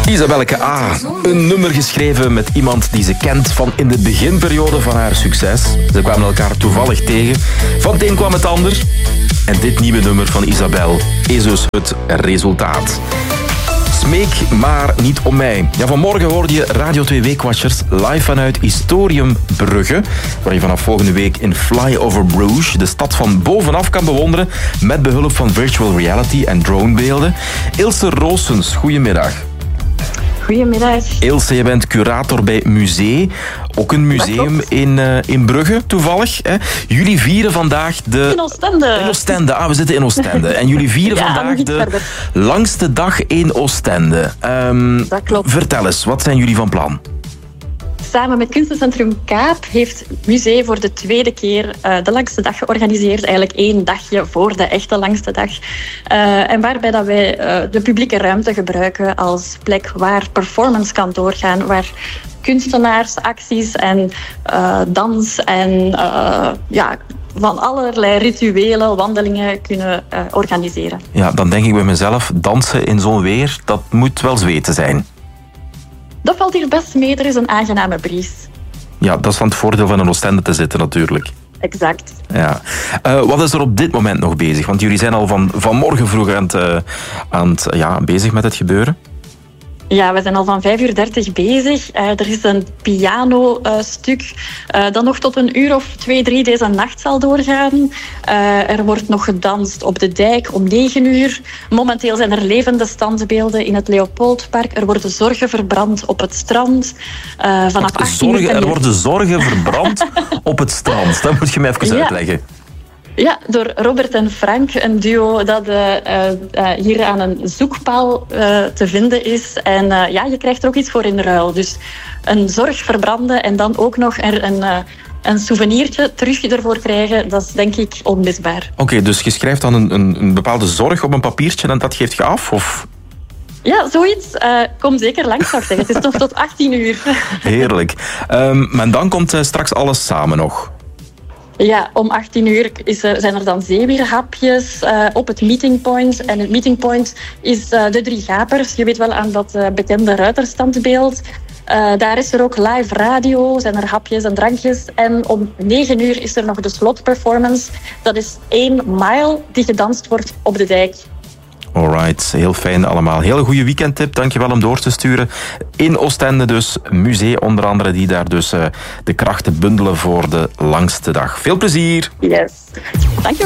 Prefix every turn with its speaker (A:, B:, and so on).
A: Isabelleke A. Een nummer geschreven met iemand die ze kent van in de beginperiode van haar succes. Ze kwamen elkaar toevallig tegen. Van het een kwam het ander. En dit nieuwe nummer van Isabel is dus het resultaat. Smeek maar niet om mij. Ja, vanmorgen hoorde je Radio 2 Weekwatchers live vanuit Historium Brugge, waar je vanaf volgende week in Flyover Bruges de stad van bovenaf kan bewonderen met behulp van virtual reality en dronebeelden. Ilse Roosens, goedemiddag.
B: Goedemiddag.
A: Ilse, je bent curator bij Musee. Ook een museum in Brugge, toevallig. Hè? Jullie vieren vandaag de...
B: In Oostende.
A: In Oostende, we zitten in Oostende. En jullie vieren vandaag de langste dag in Oostende.
B: Dat klopt.
A: Vertel eens, wat zijn jullie van plan?
B: Samen met Kunstencentrum Kaap heeft Musee voor de tweede keer de langste dag georganiseerd. Eigenlijk 1 dagje voor de echte langste dag. En waarbij dat wij de publieke ruimte gebruiken als plek waar performance kan doorgaan. Waar kunstenaars, acties en dans en van allerlei rituelen, wandelingen kunnen organiseren.
A: Ja, dan denk ik bij mezelf, dansen in zo'n weer, dat moet wel zweten zijn.
B: Dat valt hier best mee, er is een aangename bries.
A: Ja, dat is van het voordeel van in Oostende te zitten natuurlijk.
B: Exact.
A: Ja. Wat is er op dit moment nog bezig? Want jullie zijn al vanmorgen vroeg bezig met het gebeuren.
B: Ja, we zijn al van 5:30 bezig. Er is een pianostuk dat nog tot 1 uur of 2, 3 deze nacht zal doorgaan. Er wordt nog gedanst op de dijk om 9 uur. Momenteel zijn er levende standbeelden in het Leopoldpark. Er worden zorgen verbrand op het strand. Vanaf 18 uur...
A: Er worden zorgen verbrand op het strand. Dat moet je me even uitleggen.
B: Ja, door Robert en Frank, een duo dat hier aan een zoekpaal te vinden is. En je krijgt er ook iets voor in ruil. Dus een zorg verbranden en dan ook nog een souvenirtje terug ervoor krijgen, dat is denk ik onmisbaar.
A: Oké, dus je schrijft dan een bepaalde zorg op een papiertje en dat geeft je af? Of...
B: Ja, zoiets. Kom zeker langs, zou ik zeggen. Het is nog tot 18 uur.
A: Heerlijk. Maar dan komt straks alles samen nog.
B: Ja, om 18 uur zijn er dan zeewierhapjes op het meeting point. En het meeting point is de 3 Gapers. Je weet wel aan dat bekende ruiterstandbeeld. Daar is er ook live radio, zijn er hapjes en drankjes. En om 9 uur is er nog de slotperformance. Dat is 1 mile die gedanst wordt op de dijk.
A: Alright, heel fijn allemaal. Hele goede weekendtip, dankjewel om door te sturen. In Oostende dus, Musee onder andere, die daar dus de krachten bundelen voor de langste dag. Veel plezier!
B: Yes, dankjewel.